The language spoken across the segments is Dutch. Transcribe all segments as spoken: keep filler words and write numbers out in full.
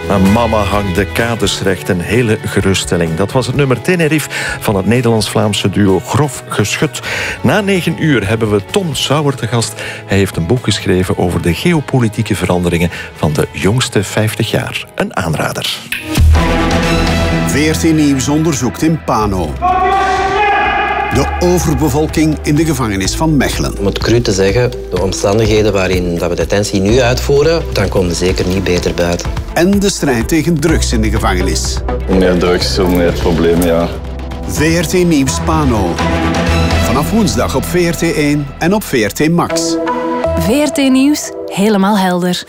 Aan mama hangt de kaders recht, een hele geruststelling. Dat was het nummer Tenerife van het Nederlands-Vlaamse duo Grof Geschut. Na negen uur hebben we Tom Sauer te gast. Hij heeft een boek geschreven over de geopolitieke veranderingen van de jongste vijftig jaar. Een aanrader. V R T Nieuws onderzoekt in Pano de overbevolking in de gevangenis van Mechelen. Om het cru te zeggen, de omstandigheden waarin dat we detentie nu uitvoeren, dan komen we zeker niet beter buiten. En de strijd tegen drugs in de gevangenis. Hoe meer drugs, hoe meer problemen, ja. V R T Nieuws Pano. Vanaf woensdag op V R T één en op V R T Max. V R T Nieuws, helemaal helder.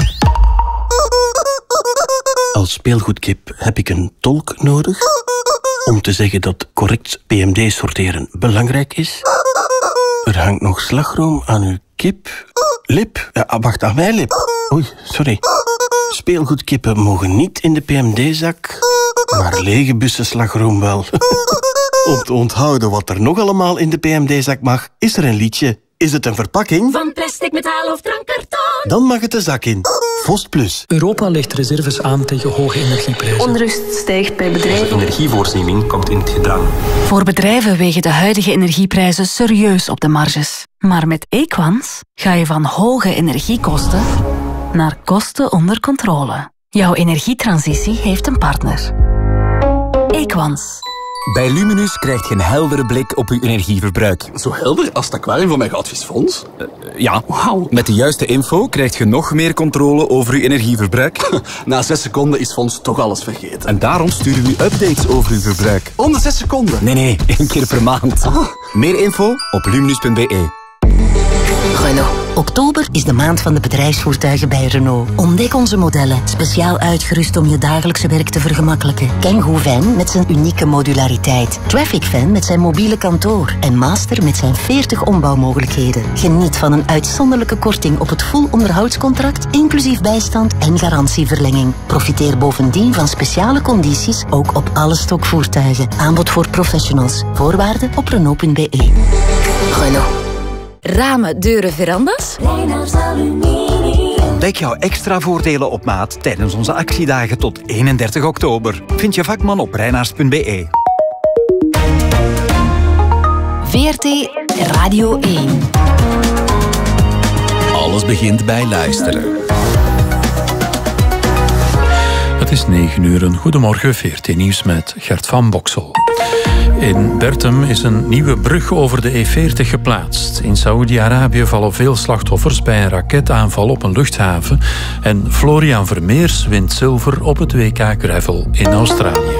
Als speelgoedkip heb ik een tolk nodig om te zeggen dat correct P M D sorteren belangrijk is. Er hangt nog slagroom aan uw kip. Lip? Ja, wacht, aan mijn lip. Oei, sorry. Speelgoedkippen mogen niet in de P M D-zak, maar lege bussen slagroom wel. Om te onthouden wat er nog allemaal in de P M D-zak mag, is er een liedje. Is het een verpakking? Van plastic, metaal of drankkarton? Dan mag het de zak in. Vost Plus. Europa legt reserves aan tegen hoge energieprijzen. Onrust stijgt bij bedrijven. De energievoorziening komt in het gedrang. Voor bedrijven wegen de huidige energieprijzen serieus op de marges. Maar met Equans ga je van hoge energiekosten naar kosten onder controle. Jouw energietransitie heeft een partner. Equans. Bij Luminus krijg je een heldere blik op uw energieverbruik. Zo helder als het aquarium van mijn goudvisfonds? Uh, ja, wow. Met de juiste info krijg je nog meer controle over uw energieverbruik. Na zes seconden is Fons toch alles vergeten. En daarom sturen we updates over uw verbruik. Om de zes seconden? Nee, nee, één keer per maand. Ah. Meer info op luminus punt b e. Renault. Oktober is de maand van de bedrijfsvoertuigen bij Renault. Ontdek onze modellen, speciaal uitgerust om je dagelijkse werk te vergemakkelijken. Kangoo Van met zijn unieke modulariteit. Traffic Van met zijn mobiele kantoor. En Master met zijn veertig ombouwmogelijkheden. Geniet van een uitzonderlijke korting op het full onderhoudscontract, inclusief bijstand en garantieverlenging. Profiteer bovendien van speciale condities, ook op alle stokvoertuigen. Aanbod voor professionals. Voorwaarden op Renault punt b e. Renault. Ramen, deuren, verandas? Reynolds Aluminium. Ontdek jouw extra voordelen op maat tijdens onze actiedagen tot eenendertig oktober. Vind je vakman op reinaars punt b e. V R T Radio één. Alles begint bij luisteren. Het is negen uur. Een goedemorgen, V R T Nieuws met Gert van Boksel. In Bertum is een nieuwe brug over de E veertig geplaatst. In Saoedi-Arabië vallen veel slachtoffers bij een raketaanval op een luchthaven. En Florian Vermeers wint zilver op het W K Gravel in Australië.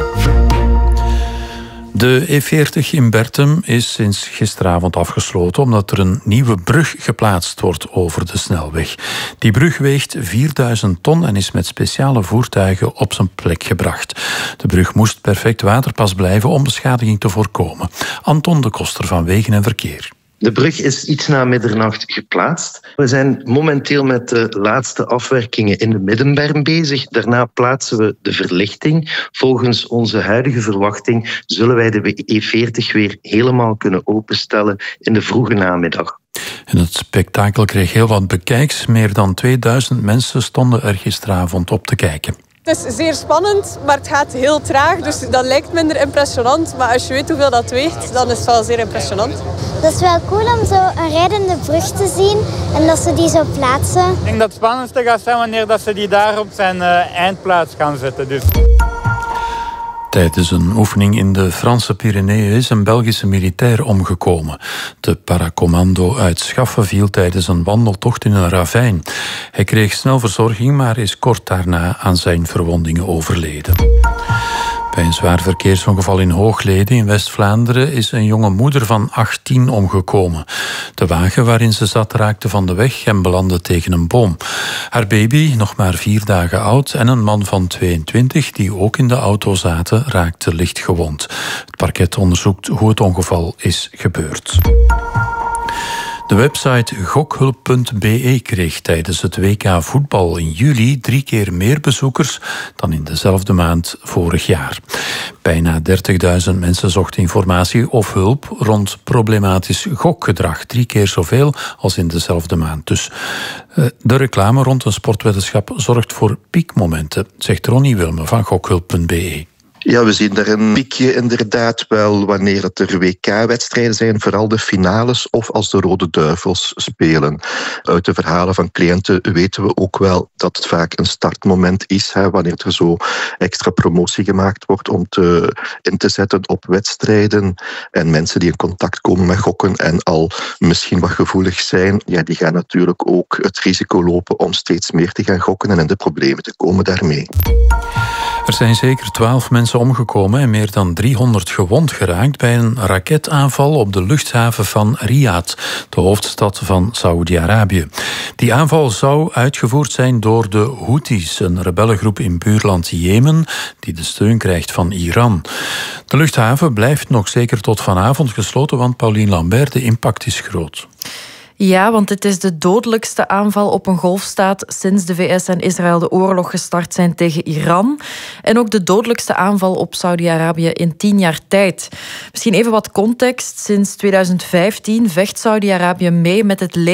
De E veertig in Bertum is sinds gisteravond afgesloten omdat er een nieuwe brug geplaatst wordt over de snelweg. Die brug weegt vierduizend ton en is met speciale voertuigen op zijn plek gebracht. De brug moest perfect waterpas blijven om beschadiging te voorkomen. Anton de Koster van Wegen en Verkeer. De brug is iets na middernacht geplaatst. We zijn momenteel met de laatste afwerkingen in de middenberm bezig. Daarna plaatsen we de verlichting. Volgens onze huidige verwachting zullen wij de E veertig weer helemaal kunnen openstellen in de vroege namiddag. En het spektakel kreeg heel wat bekijks. Meer dan tweeduizend mensen stonden er gisteravond op te kijken. Het is zeer spannend, maar het gaat heel traag, dus dat lijkt minder impressionant. Maar als je weet hoeveel dat weegt, dan is het wel zeer impressionant. Dat is wel cool om zo een rijdende brug te zien en dat ze die zo plaatsen. Ik denk dat het spannendste gaat zijn wanneer dat ze die daar op zijn uh, eindplaats gaan zetten. Dus. Tijdens een oefening in de Franse Pyreneeën is een Belgische militair omgekomen. De paracommando uit Schaffen viel tijdens een wandeltocht in een ravijn. Hij kreeg snel verzorging, maar is kort daarna aan zijn verwondingen overleden. Bij een zwaar verkeersongeval in Hooglede in West-Vlaanderen is een jonge moeder van achttien omgekomen. De wagen waarin ze zat raakte van de weg en belandde tegen een boom. Haar baby, nog maar vier dagen oud, en een man van tweeëntwintig die ook in de auto zaten, raakte licht gewond. Het parket onderzoekt hoe het ongeval is gebeurd. De website gokhulp punt b e kreeg tijdens het W K voetbal in juli drie keer meer bezoekers dan in dezelfde maand vorig jaar. Bijna dertigduizend mensen zochten informatie of hulp rond problematisch gokgedrag. Drie keer zoveel als in dezelfde maand. Dus de reclame rond een sportweddenschap zorgt voor piekmomenten, zegt Ronnie Wilme van gokhulp punt b e. Ja, we zien daar een piekje inderdaad wel wanneer het er W K-wedstrijden zijn, vooral de finales of als de Rode Duivels spelen. Uit de verhalen van cliënten weten we ook wel dat het vaak een startmoment is, hè, wanneer er zo extra promotie gemaakt wordt om te, in te zetten op wedstrijden. En mensen die in contact komen met gokken en al misschien wat gevoelig zijn, ja, die gaan natuurlijk ook het risico lopen om steeds meer te gaan gokken en in de problemen te komen daarmee. Er zijn zeker twaalf mensen omgekomen en meer dan driehonderd gewond geraakt bij een raketaanval op de luchthaven van Riyadh, de hoofdstad van Saoedi-Arabië. Die aanval zou uitgevoerd zijn door de Houthis, een rebellengroep in buurland Jemen, die de steun krijgt van Iran. De luchthaven blijft nog zeker tot vanavond gesloten, want Paulien Lambert, de impact is groot. Ja, want het is de dodelijkste aanval op een golfstaat sinds de V S en Israël de oorlog gestart zijn tegen Iran. En ook de dodelijkste aanval op Saudi-Arabië in tien jaar tijd. Misschien even wat context. Sinds tweeduizend vijftien vecht Saudi-Arabië mee met het leger